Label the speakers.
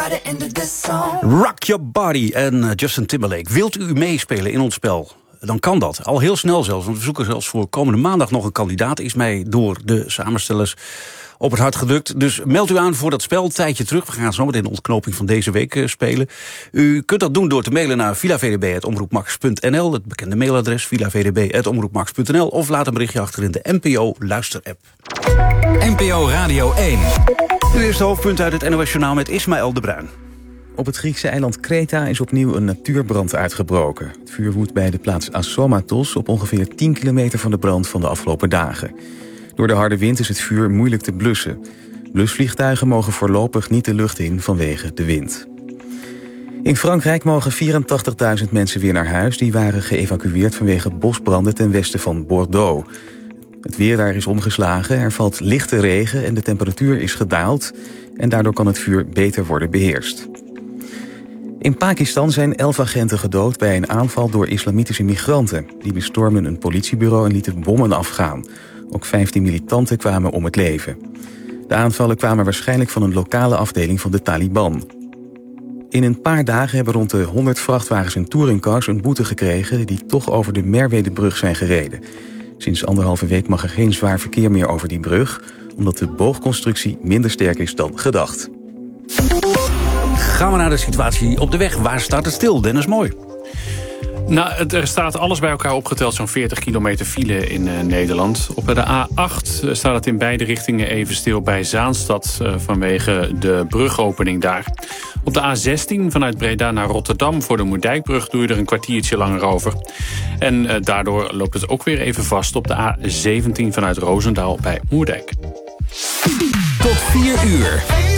Speaker 1: body into this song.
Speaker 2: Rock Your Body en Justin Timberlake. Wilt u meespelen in ons spel? Dan kan dat. Al heel snel zelfs. Want we zoeken zelfs voor komende maandag nog een kandidaat. Is mij door de samenstellers op het hart gedrukt. Dus meld u aan voor dat spel. Tijdje terug. We gaan zo meteen de ontknoping van deze week spelen. U kunt dat doen door te mailen naar villavdb@omroepmax.nl. Het bekende mailadres villavdb@omroepmax.nl. Of laat een berichtje achter in de NPO luisterapp.
Speaker 3: NPO Radio 1.
Speaker 2: De eerste hoofdpunt uit het NOS Journaal met Ismaël de Bruin.
Speaker 4: Op het Griekse eiland Kreta is opnieuw een natuurbrand uitgebroken. Het vuur woedt bij de plaats Assomatos op ongeveer 10 kilometer van de brand van de afgelopen dagen. Door de harde wind is het vuur moeilijk te blussen. Blusvliegtuigen mogen voorlopig niet de lucht in vanwege de wind. In Frankrijk mogen 84.000 mensen weer naar huis. Die waren geëvacueerd vanwege bosbranden ten westen van Bordeaux. Het weer daar is omgeslagen, er valt lichte regen en de temperatuur is gedaald. En daardoor kan het vuur beter worden beheerst. In Pakistan zijn 11 agenten gedood bij een aanval door islamitische migranten. Die bestormden een politiebureau en lieten bommen afgaan. Ook 15 militanten kwamen om het leven. De aanvallen kwamen waarschijnlijk van een lokale afdeling van de Taliban. In een paar dagen hebben rond de 100 vrachtwagens en touringcars een boete gekregen die toch over de Merwedebrug zijn gereden. Sinds 1,5 week mag er geen zwaar verkeer meer over die brug, omdat de boogconstructie minder sterk is dan gedacht.
Speaker 2: Gaan we naar de situatie op de weg. Waar staat het stil? Dennis Mooi.
Speaker 5: Nou, er staat alles bij elkaar opgeteld zo'n 40 kilometer file in Nederland. Op de A8 staat het in beide richtingen even stil bij Zaanstad vanwege de brugopening daar. Op de A16 vanuit Breda naar Rotterdam voor de Moerdijkbrug doe je er een kwartiertje langer over. En daardoor loopt het ook weer even vast op de A17 vanuit Roosendaal bij Moerdijk.
Speaker 3: Tot 4 uur.